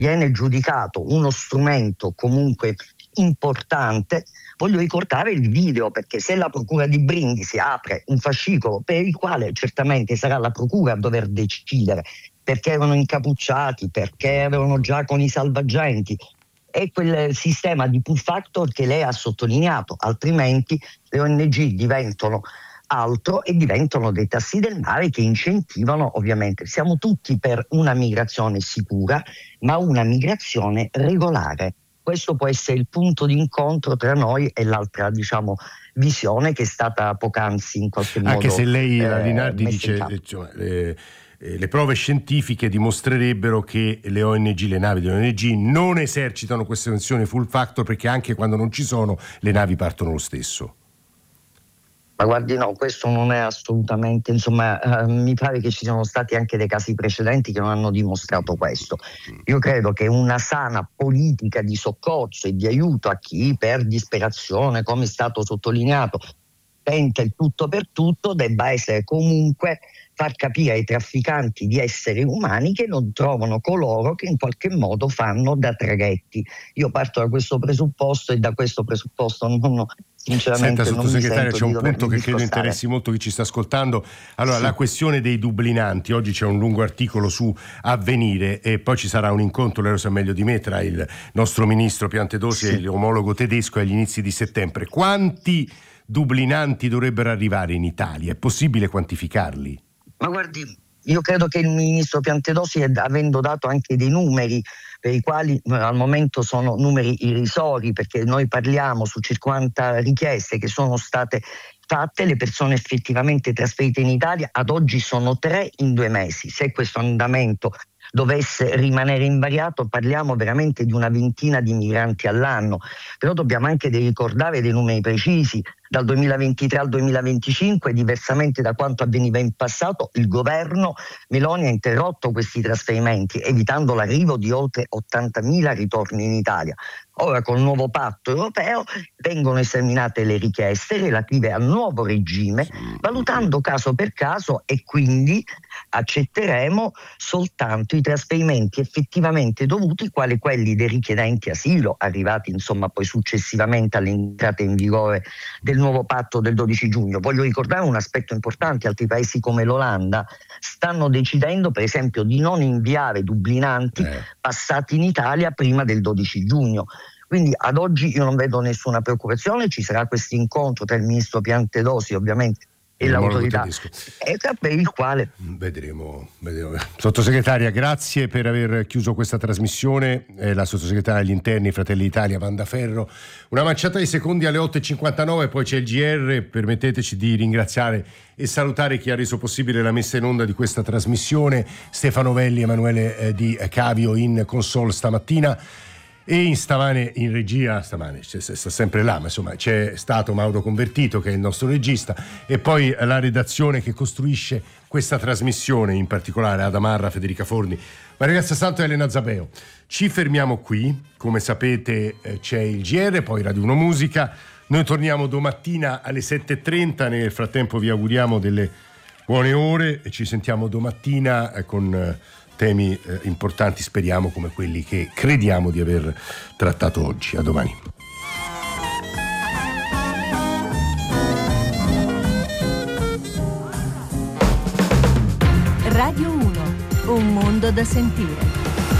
viene giudicato uno strumento comunque importante, voglio ricordare il video, perché se la procura di Brindisi apre un fascicolo per il quale certamente sarà la procura a dover decidere perché erano incappucciati, perché erano già con i salvagenti, è quel sistema di pull factor che lei ha sottolineato, altrimenti le ONG diventano altro e diventano dei tassi del mare che incentivano, ovviamente, siamo tutti per una migrazione sicura, ma una migrazione regolare. Questo può essere il punto di incontro tra noi e l'altra, diciamo, visione che è stata poc'anzi in qualche modo. Anche se lei, Rinaldi, dice le prove scientifiche dimostrerebbero che le ONG, le navi delle ONG non esercitano queste funzioni full factor, perché anche quando non ci sono le navi partono lo stesso. Ma guardi, no, questo non è assolutamente, insomma, mi pare che ci siano stati anche dei casi precedenti che non hanno dimostrato questo. Io credo che una sana politica di soccorso e di aiuto a chi per disperazione, come è stato sottolineato, tenta il tutto per tutto, debba essere comunque far capire ai trafficanti di esseri umani che non trovano coloro che in qualche modo fanno da traghetti. Io parto da questo presupposto e da questo presupposto non sinceramente. Senta, sottosegretaria, c'è un punto che credo discostare. interessi molto chi ci sta ascoltando. Allora, sì. La questione dei dublinanti, oggi c'è un lungo articolo su Avvenire e poi ci sarà un incontro, lei lo sa meglio di me, tra il nostro ministro Piantedosi e l'omologo tedesco agli inizi di settembre. Quanti dublinanti dovrebbero arrivare in Italia? È possibile quantificarli? Ma guardi, io credo che il ministro Piantedosi, avendo dato anche dei numeri per i quali al momento sono numeri irrisori, perché noi parliamo su 50 richieste che sono state fatte, le persone effettivamente trasferite in Italia ad oggi sono 3 in 2 mesi. Se questo andamento dovesse rimanere invariato, parliamo veramente di una ventina di migranti all'anno. Però dobbiamo anche ricordare dei numeri precisi. Dal 2023 al 2025, diversamente da quanto avveniva in passato, il governo Meloni ha interrotto questi trasferimenti, evitando l'arrivo di oltre 80.000 ritorni in Italia. Ora, col nuovo patto europeo, vengono esaminate le richieste relative al nuovo regime, valutando caso per caso, e quindi accetteremo soltanto i trasferimenti effettivamente dovuti, quali quelli dei richiedenti asilo, arrivati insomma poi successivamente all'entrata in vigore del nuovo patto del 12 giugno. Voglio ricordare un aspetto importante: altri paesi come l'Olanda stanno decidendo per esempio di non inviare dublinanti passati in Italia prima del 12 giugno. Quindi ad oggi io non vedo nessuna preoccupazione, ci sarà questo incontro tra il ministro Piantedosi ovviamente e l'autorità per il quale vedremo. Sottosegretaria, grazie per aver chiuso questa trasmissione. La sottosegretaria agli interni Fratelli d'Italia Wanda Ferro. Una manciata di secondi alle 8.59, poi c'è il GR. Permetteteci di ringraziare e salutare chi ha reso possibile la messa in onda di questa trasmissione: Stefano Velli, Emanuele Di Cavio in console stamattina. E stamane in regia, sta sempre là, ma insomma c'è stato Mauro Convertito, che è il nostro regista, e poi la redazione che costruisce questa trasmissione, in particolare Adamarra, Federica Forni, Maria Grazia Santo e Elena Zabeo. Ci fermiamo qui, come sapete c'è il GR, poi Radio 1 Musica. Noi torniamo domattina alle 7.30, nel frattempo vi auguriamo delle buone ore e ci sentiamo domattina con temi importanti, speriamo, come quelli che crediamo di aver trattato oggi. A domani. Radio 1, un mondo da sentire.